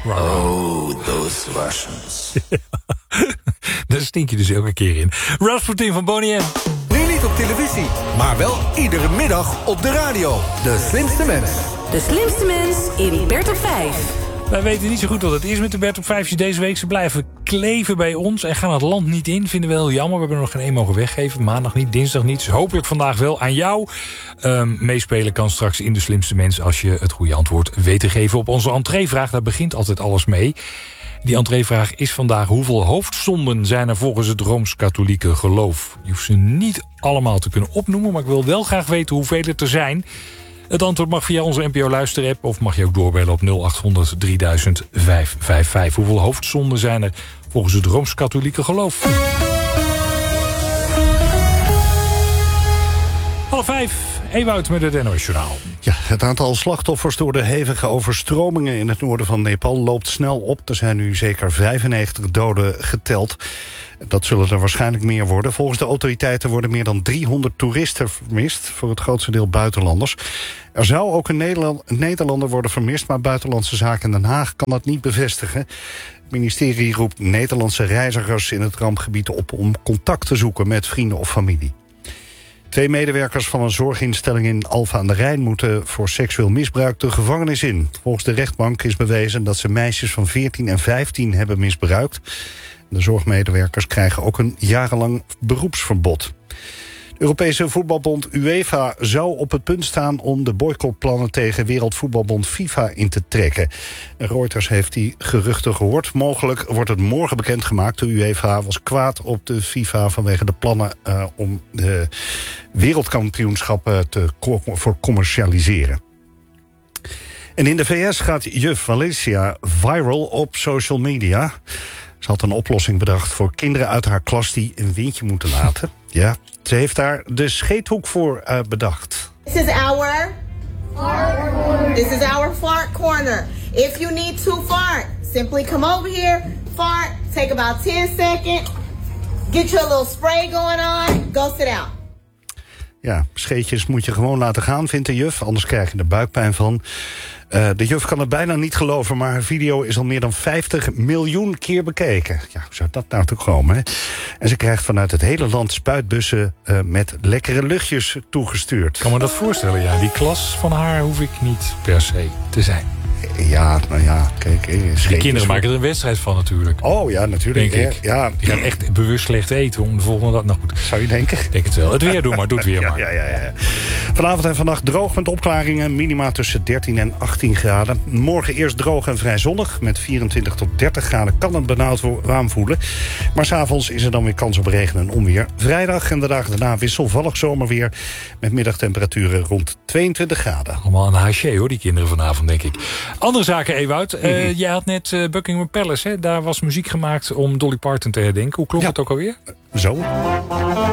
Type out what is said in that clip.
Oh, those Russians. Daar stink je dus elke keer in. Rasputin van Boney M. Nu niet op televisie, maar wel iedere middag op de radio. De slimste mens. De slimste mens in Bert op 5. Wij weten niet zo goed wat het is met de Bert op 5's deze week. Ze blijven kleven bij ons en gaan het land niet in. Vinden we heel jammer. We hebben er nog geen één mogen weggeven. Maandag niet, dinsdag niet. Dus hopelijk vandaag wel aan jou. Meespelen kan straks in de slimste mens als je het goede antwoord weet te geven op onze entreevraag. Daar begint altijd alles mee. Die entreevraag is vandaag: hoeveel hoofdzonden zijn er volgens het Rooms-Katholieke geloof? Je hoeft ze niet allemaal te kunnen opnoemen, maar ik wil wel graag weten hoeveel het er zijn. Het antwoord mag via onze NPO-luisterapp of mag je ook doorbellen op 0800 3000 555. Hoeveel hoofdzonden zijn er volgens het Rooms-Katholieke geloof? 4:30, Ewout met het NOS-journaal. Ja, het aantal slachtoffers door de hevige overstromingen in het noorden van Nepal loopt snel op. Er zijn nu zeker 95 doden geteld. Dat zullen er waarschijnlijk meer worden. Volgens de autoriteiten worden meer dan 300 toeristen vermist, voor het grootste deel buitenlanders. Er zou ook een Nederlander worden vermist, maar Buitenlandse Zaken in Den Haag kan dat niet bevestigen. Het ministerie roept Nederlandse reizigers in het rampgebied op om contact te zoeken met vrienden of familie. 2 medewerkers van een zorginstelling in Alphen aan de Rijn moeten voor seksueel misbruik de gevangenis in. Volgens de rechtbank is bewezen dat ze meisjes van 14 en 15 hebben misbruikt. De zorgmedewerkers krijgen ook een jarenlang beroepsverbod. De Europese voetbalbond UEFA zou op het punt staan om de boycottplannen tegen Wereldvoetbalbond FIFA in te trekken. Reuters heeft die geruchten gehoord. Mogelijk wordt het morgen bekendgemaakt. De UEFA was kwaad op de FIFA vanwege de plannen om de wereldkampioenschappen te commercialiseren. En in de VS gaat juf Valencia viral op social media. Ze had een oplossing bedacht voor kinderen uit haar klas die een windje moeten laten. Ja, ze heeft daar de scheethoek voor bedacht. This is our fart corner. If you need to fart, simply come over here, fart, take about 10 seconds, get your little spray going on, go sit down. Ja, scheetjes moet je gewoon laten gaan, vindt de juf. Anders krijg je er buikpijn van. De juf kan het bijna niet geloven, maar haar video is al meer dan 50 miljoen keer bekeken. Ja, hoe zou dat nou toch komen, hè? En ze krijgt vanuit het hele land spuitbussen met lekkere luchtjes toegestuurd. Kan me dat voorstellen, ja. Die klas van haar hoef ik niet per se te zijn. Ja, nou ja, kijk. De kinderen maken er een wedstrijd van natuurlijk. Oh ja, natuurlijk. Denk ik. Ja. Die gaan echt bewust slecht eten om de volgende dag. Nou goed. Zou je denken? Ik denk het wel. Het weer doen maar. Doe het weer maar. Ja. Vanavond en vannacht droog met opklaringen. Minima tussen 13 en 18 graden. Morgen eerst droog en vrij zonnig. Met 24 tot 30 graden kan het benauwd aanvoelen. Maar 's avonds is er dan weer kans op regen en onweer. Vrijdag en de dagen daarna wisselvallig zomerweer. Met middagtemperaturen rond 22 graden. Allemaal aan de haché hoor, die kinderen vanavond, denk ik. Andere zaken, Ewout. Jij had net Buckingham Palace. Hè? Daar was muziek gemaakt om Dolly Parton te herdenken. Hoe klonk het ook alweer? Zo.